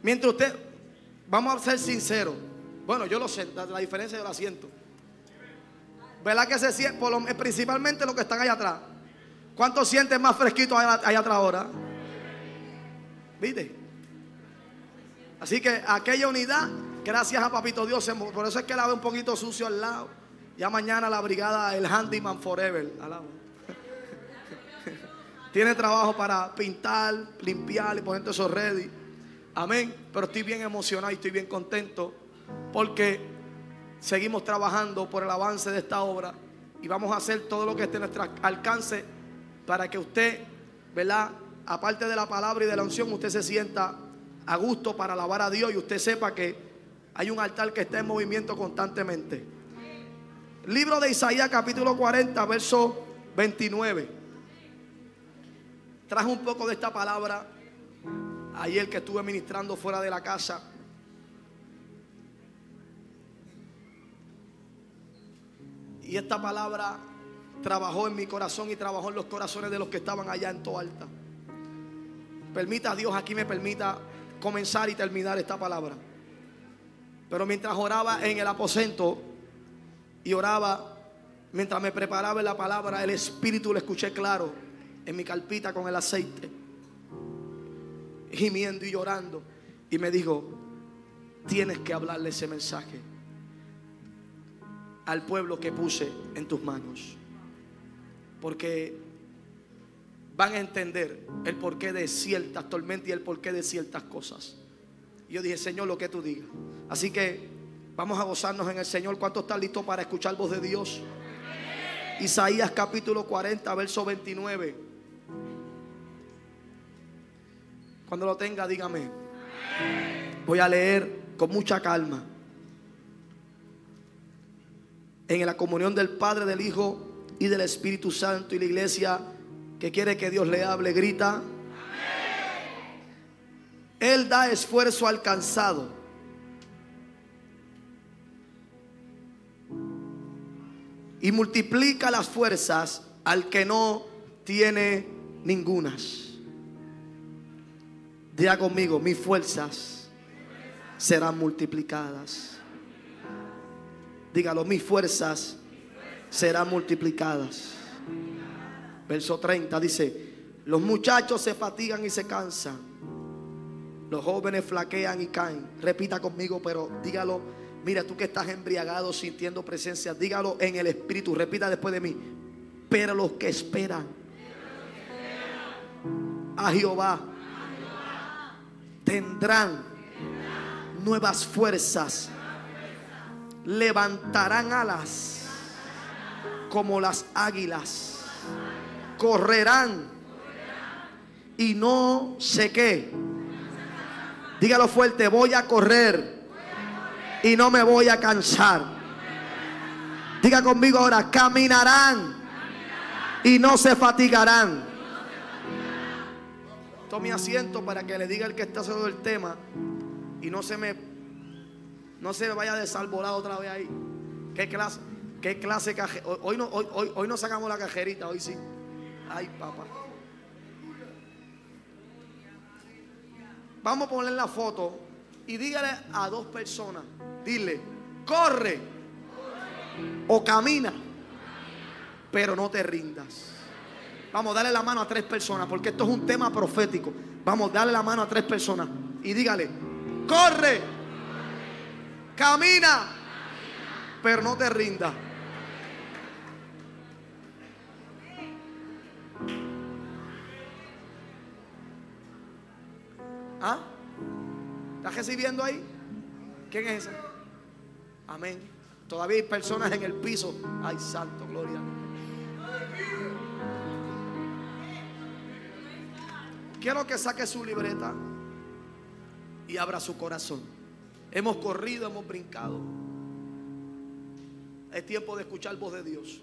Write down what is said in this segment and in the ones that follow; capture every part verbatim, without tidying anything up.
Mientras usted, vamos a ser sinceros. Bueno, yo lo sé, la, la diferencia yo la siento. ¿Verdad que se siente? Por lo, principalmente los que están allá atrás. ¿Cuántos sienten más fresquitos allá, allá atrás ahora? ¿Viste? Así que aquella unidad, gracias a Papito Dios, por eso es que la ve un poquito sucio al lado. Ya mañana la brigada, el Handyman Forever, al lado. Tiene trabajo para pintar, limpiar y poner todo eso ready. Amén. Pero estoy bien emocionado y estoy bien contento porque seguimos trabajando por el avance de esta obra y vamos a hacer todo lo que esté a nuestro alcance para que usted, ¿verdad? Aparte de la palabra y de la unción, usted se sienta a gusto para alabar a Dios y usted sepa que hay un altar que está en movimiento constantemente. Libro de Isaías capítulo cuarenta, verso veintinueve. Traje un poco de esta palabra ayer que estuve ministrando fuera de la casa. Y esta palabra trabajó en mi corazón y trabajó en los corazones de los que estaban allá en Toalta. Permita Dios, aquí me permita comenzar y terminar esta palabra. Pero mientras oraba en el aposento y oraba, mientras me preparaba en la palabra, el Espíritu lo escuché claro en mi carpita con el aceite, gimiendo y llorando, y me dijo: tienes que hablarle ese mensaje al pueblo que puse en tus manos, porque van a entender el porqué de ciertas tormentas y el porqué de ciertas cosas. Y yo dije: Señor, lo que tú digas. Así que vamos a gozarnos en el Señor. ¿Cuántos están listos para escuchar voz de Dios? Isaías capítulo cuarenta, verso veintinueve. Cuando lo tenga, dígame. Voy a leer con mucha calma. En la comunión del Padre, del Hijo y del Espíritu Santo. Y la iglesia que quiere que Dios le hable, grita: amén. Él da esfuerzo al cansado y multiplica las fuerzas al que no tiene ningunas. Diga conmigo: mis fuerzas serán multiplicadas. Dígalo: mis fuerzas serán multiplicadas. Verso treinta dice: los muchachos se fatigan y se cansan, los jóvenes flaquean y caen. Repita conmigo, pero dígalo. Mira, tú que estás embriagado sintiendo presencia, dígalo en el espíritu. Repita después de mí: pero los que esperan a Jehová tendrán nuevas fuerzas, levantarán alas como las águilas, correrán y no sé qué. Dígalo fuerte: voy a correr y no me voy a cansar. Diga conmigo ahora: caminarán y no se fatigarán. Tome asiento para que le diga el que está sobre el tema y no se me no se me vaya desalborado otra vez ahí. ¿Qué clase? ¿Qué clase caje? Hoy, hoy no hoy, hoy, hoy no sacamos la cajerita, hoy sí. Ay, papá. Vamos a poner la foto y dígale a dos personas, dile: corre o camina, pero no te rindas. Vamos, dale la mano a tres personas, porque esto es un tema profético. Vamos, dale la mano a tres personas y dígale: corre, camina, pero no te rindas. ¿Ah? ¿Estás recibiendo ahí? ¿Quién es ese? Amén. Todavía hay personas en el piso. Ay, santo, gloria. Quiero que saque su libreta y abra su corazón. Hemos corrido, hemos brincado. Es tiempo de escuchar voz de Dios.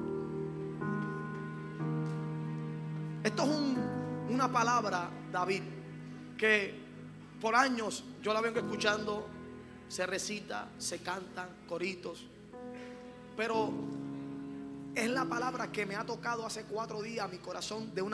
Esto es un, una palabra, David, que por años yo la vengo escuchando. Se recita, se cantan coritos, pero es la palabra que me ha tocado hace cuatro días a mi corazón de una